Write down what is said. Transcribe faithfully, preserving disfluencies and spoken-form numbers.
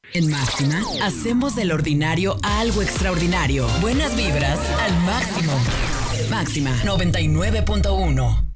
En Máxima, hacemos del ordinario algo extraordinario. Buenas vibras al máximo. Máxima noventa y nueve punto uno.